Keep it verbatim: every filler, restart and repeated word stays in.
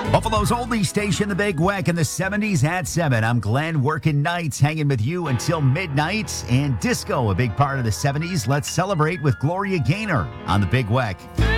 Buffalo's only station, The Big Weck, in the seventies at seven. I'm Glenn, working nights, hanging with you until midnight. And disco, a big part of the seventies. Let's celebrate with Gloria Gaynor on The Big Weck.